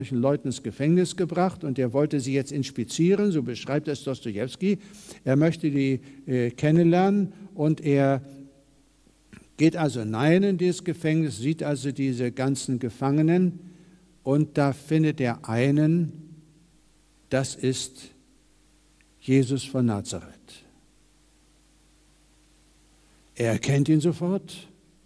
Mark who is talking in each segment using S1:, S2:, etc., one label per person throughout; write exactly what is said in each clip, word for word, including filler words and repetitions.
S1: Leuten ins Gefängnis gebracht und er wollte sie jetzt inspizieren, so beschreibt es Dostojewski. Er möchte die äh, kennenlernen und er geht also hinein in dieses Gefängnis, sieht also diese ganzen Gefangenen und da findet er einen, das ist Jesus von Nazareth. Er erkennt ihn sofort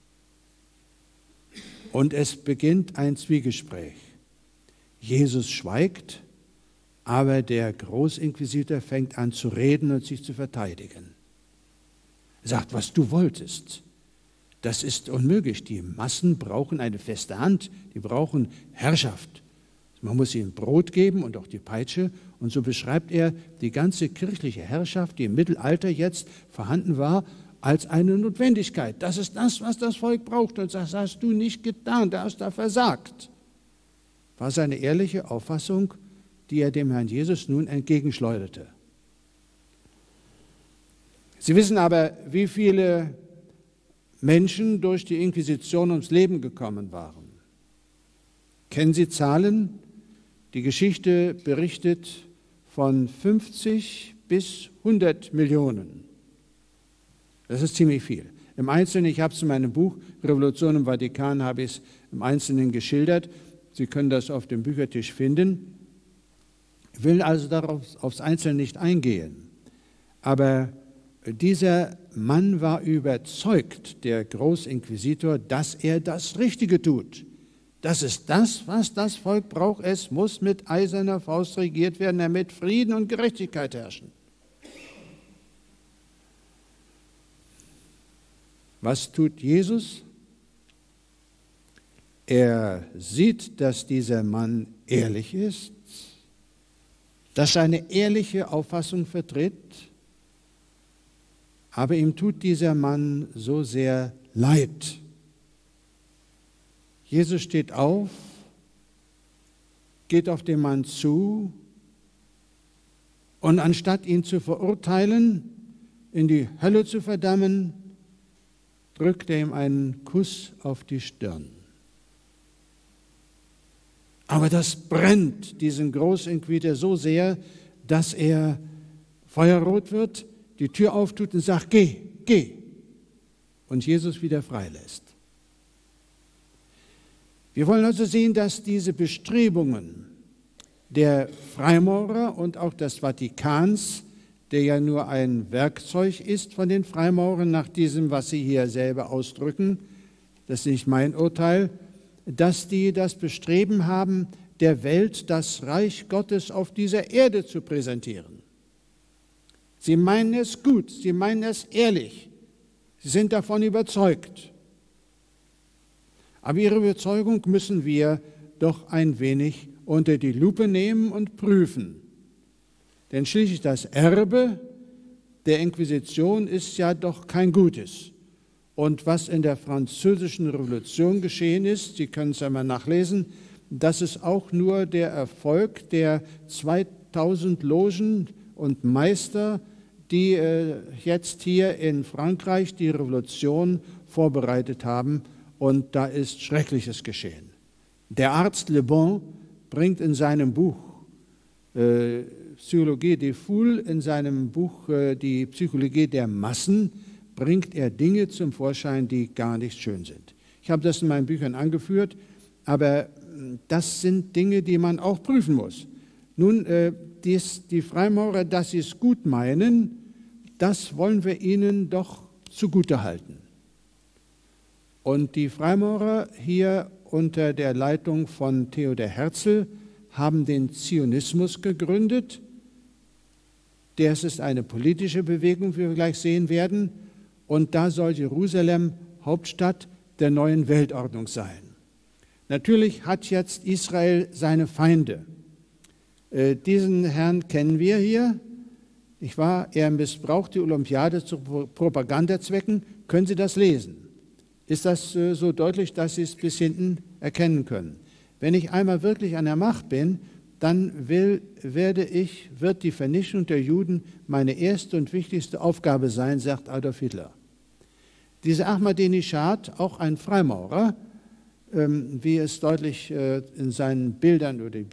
S1: und es beginnt ein Zwiegespräch. Jesus schweigt, aber der Großinquisitor fängt an zu reden und sich zu verteidigen. Er sagt, was du wolltest, das ist unmöglich. Die Massen brauchen eine feste Hand, die brauchen Herrschaft. Man muss ihnen Brot geben und auch die Peitsche. Und so beschreibt er die ganze kirchliche Herrschaft, die im Mittelalter jetzt vorhanden war, als eine Notwendigkeit. Das ist das, was das Volk braucht. Und das hast du nicht getan, du hast da versagt. War seine ehrliche Auffassung, die er dem Herrn Jesus nun entgegenschleuderte. Sie wissen aber, wie viele Menschen durch die Inquisition ums Leben gekommen waren. Kennen Sie Zahlen? Die Geschichte berichtet von fünfzig bis hundert Millionen. Das ist ziemlich viel. Im Einzelnen, ich habe es in meinem Buch Revolution im Vatikan, habe ich es im Einzelnen geschildert. Sie können das auf dem Büchertisch finden. Ich will also darauf aufs Einzelne nicht eingehen. Aber dieser Mann war überzeugt, der Großinquisitor, dass er das Richtige tut. Das ist das, was das Volk braucht. Es muss mit eiserner Faust regiert werden, damit Frieden und Gerechtigkeit herrschen. Was tut Jesus? Er sieht, dass dieser Mann ehrlich ist, dass er eine ehrliche Auffassung vertritt, aber ihm tut dieser Mann so sehr leid. Jesus steht auf, geht auf den Mann zu und anstatt ihn zu verurteilen, in die Hölle zu verdammen, drückt er ihm einen Kuss auf die Stirn. Aber das brennt diesen Großinquisitor so sehr, dass er feuerrot wird, die Tür auftut und sagt, geh, geh, und Jesus wieder freilässt. Wir wollen also sehen, dass diese Bestrebungen der Freimaurer und auch des Vatikans, der ja nur ein Werkzeug ist von den Freimaurern, nach diesem, was sie hier selber ausdrücken, das ist nicht mein Urteil, dass die das Bestreben haben, der Welt das Reich Gottes auf dieser Erde zu präsentieren. Sie meinen es gut, sie meinen es ehrlich, sie sind davon überzeugt. Aber ihre Überzeugung müssen wir doch ein wenig unter die Lupe nehmen und prüfen. Denn schließlich das Erbe der Inquisition ist ja doch kein Gutes. Und was in der Französischen Revolution geschehen ist, Sie können es einmal nachlesen, das ist auch nur der Erfolg der zweitausend Logen und Meister, die äh, jetzt hier in Frankreich die Revolution vorbereitet haben. Und da ist Schreckliches geschehen. Der Arzt Le Bon bringt in seinem Buch äh, Psychologie des Foules, in seinem Buch äh, die Psychologie der Massen, bringt er Dinge zum Vorschein, die gar nicht schön sind. Ich habe das in meinen Büchern angeführt, aber das sind Dinge, die man auch prüfen muss. Nun, äh, dies, die Freimaurer, dass sie es gut meinen, das wollen wir ihnen doch zugutehalten. Und die Freimaurer hier unter der Leitung von Theodor Herzl haben den Zionismus gegründet. Das ist eine politische Bewegung, wie wir gleich sehen werden. Und da soll Jerusalem Hauptstadt der neuen Weltordnung sein. Natürlich hat jetzt Israel seine Feinde. Äh, diesen Herrn kennen wir hier. Ich war, er missbraucht die Olympiade zu Propagandazwecken. Können Sie das lesen? Ist das äh, so deutlich, dass Sie es bis hinten erkennen können? Wenn ich einmal wirklich an der Macht bin, dann will, werde ich, wird die Vernichtung der Juden meine erste und wichtigste Aufgabe sein, sagt Adolf Hitler. Dieser Ahmadinejad, auch ein Freimaurer, wie es deutlich in seinen Bildern oder